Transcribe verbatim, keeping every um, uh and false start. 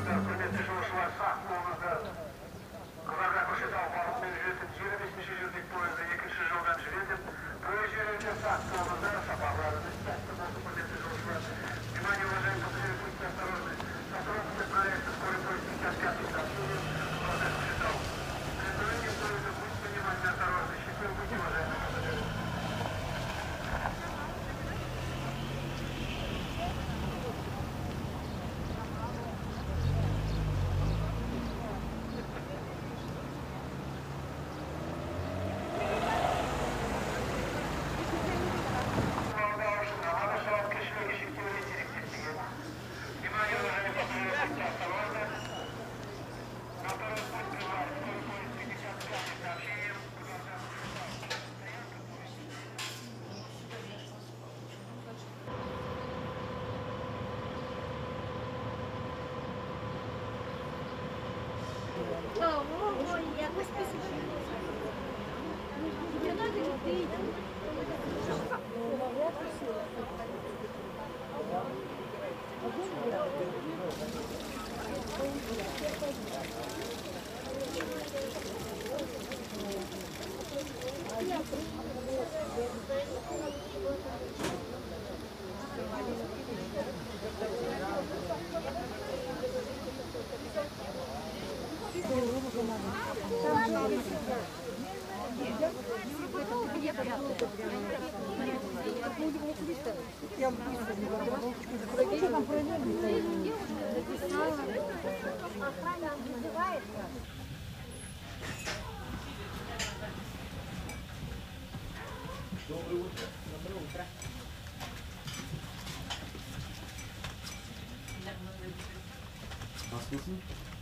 пожалуйста, құрметті жолаушылар, сақ болыңыздар. Қызылорда көкшетау бағытымен жүретін жиырма бесінші жүрдек пойызы екінші жолдан жүреді. Пойыз жүрерде сақ болыңыздар, сапарларыңыз сәтті болсын, құрметті жолаушылар. Внимание, уважаемые пассажиры, будьте осторожны. Сотрудники проекта «Скорый поезд пятьдесят пятый» сообщили Города Көкшетау. При движении поезда будьте внимательно осторожны. Счастливы пути, уважаемые пассажиры. Ой, якось після. Я навіть не йду. Доброе утро. Доброе утро. Nasılsın?